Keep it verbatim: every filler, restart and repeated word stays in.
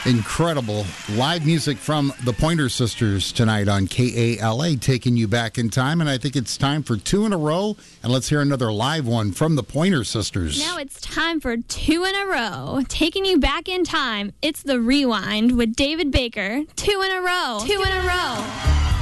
Incredible live music from the Pointer Sisters tonight on K A L A, taking you back in time. And I think it's time for two in a row. And let's hear another live one from the Pointer Sisters. Now it's time for two in a row, taking you back in time. It's the Rewind with David Baker. Two in a row. Two in a row.